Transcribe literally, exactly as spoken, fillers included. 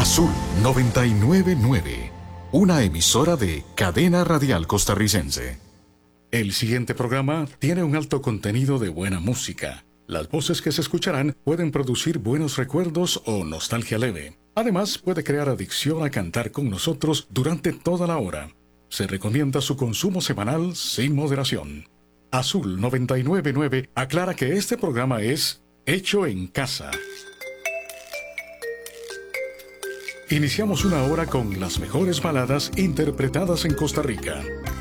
Azul noventa y nueve punto nueve, una emisora de Cadena Radial Costarricense. El siguiente programa tiene un alto contenido de buena música. Las voces que se escucharán pueden producir buenos recuerdos o nostalgia leve. Además, puede crear adicción a cantar con nosotros durante toda la hora. Se recomienda su consumo semanal sin moderación. Azul noventa y nueve punto nueve aclara que este programa es hecho en casa. Iniciamos una hora con las mejores baladas interpretadas en Costa Rica.